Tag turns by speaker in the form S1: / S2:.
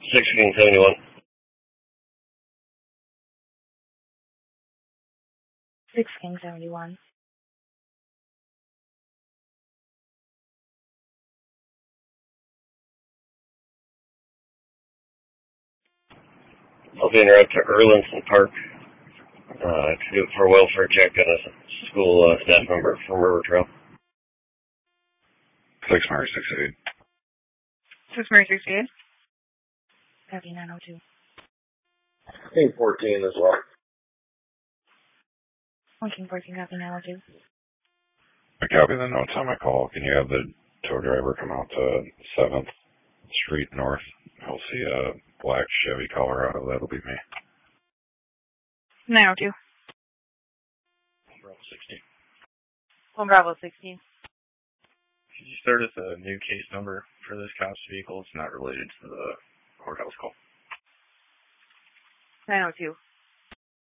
S1: 1671.
S2: 1671.
S1: I'll be en route to Erlinson Park to do it for a welfare check on a school staff member from River Trail.
S3: 6 Mary 68.
S2: 6 Mary 68. Copy 902.
S1: 14 as well.
S2: 14, copy 902.
S3: I copy the notes on my call. Can you have the tow driver come out to 7th Street North? He'll see a black Chevy Colorado. That'll be me.
S2: 902.
S4: Bravo 16.
S2: 1 Bravo 16.
S4: Could you start us a new case number for this cop's vehicle? It's not related to the courthouse call.
S2: 902.